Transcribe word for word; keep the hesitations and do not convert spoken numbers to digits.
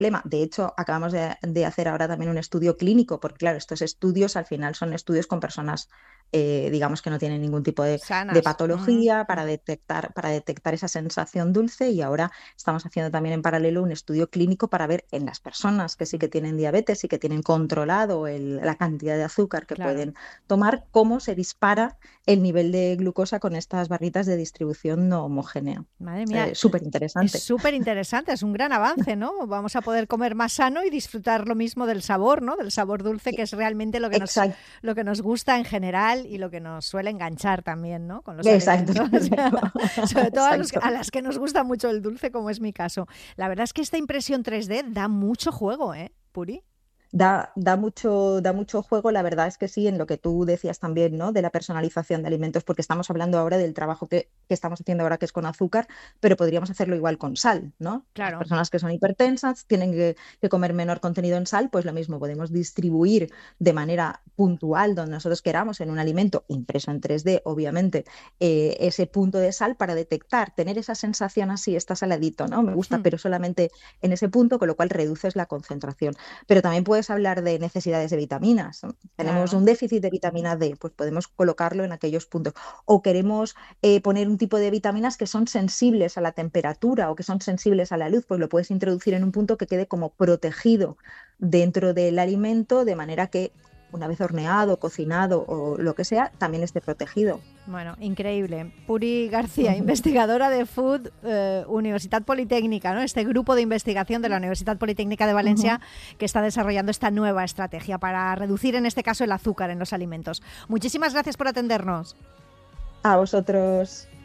problema. De hecho, acabamos de, de hacer ahora también un estudio clínico, porque claro, estos estudios al final son estudios con personas, eh, digamos que no tienen ningún tipo de, de Sanas. Ujú. patología para detectar, para detectar esa sensación dulce, y ahora estamos haciendo también en paralelo un estudio clínico para ver en las personas que sí que tienen diabetes y que tienen controlado el- la cantidad de azúcar que Claro. pueden tomar, cómo se dispara el nivel de glucosa con estas barritas de distribución no homogénea. Madre mía, Eh, súper es interesante. súper interesante, es un gran avance, ¿no? Vamos a poder comer más sano y disfrutar lo mismo del sabor, ¿no? Del sabor dulce, que es realmente lo que nos, Exacto, lo que nos gusta en general y lo que nos suele enganchar también, ¿no? Con los exacto, alimentos. exacto. Sobre todo a, los, Exacto. a las que nos gusta mucho el dulce, como es mi caso. La verdad es que esta impresión tres D da mucho juego, ¿eh, Puri? Da, da mucho, da mucho juego, la verdad es que sí, en lo que tú decías también, ¿no? De la personalización de alimentos, porque estamos hablando ahora del trabajo que, que estamos haciendo ahora, que es con azúcar, pero podríamos hacerlo igual con sal, ¿no? Las Claro. personas que son hipertensas tienen que, que comer menor contenido en sal, pues lo mismo, podemos distribuir de manera puntual, donde nosotros queramos, en un alimento impreso en tres D, obviamente, eh, ese punto de sal para detectar, tener esa sensación así, está saladito, ¿no? Me gusta, Hmm, pero solamente en ese punto, con lo cual reduces la concentración. Pero también puedes hablar de necesidades de vitaminas, ¿no? Tenemos claro. un déficit de vitamina D, pues podemos colocarlo en aquellos puntos. O queremos eh, poner un tipo de vitaminas que son sensibles a la temperatura o que son sensibles a la luz, pues lo puedes introducir en un punto que quede como protegido dentro del alimento, de manera que una vez horneado, cocinado o lo que sea, también esté protegido. Bueno, increíble. Puri García, investigadora de Food, eh, Universitat Politécnica, ¿no? Este grupo de investigación de la Universidad Politécnica de Valencia que está desarrollando esta nueva estrategia para reducir, en este caso, el azúcar en los alimentos. Muchísimas gracias por atendernos. A vosotros.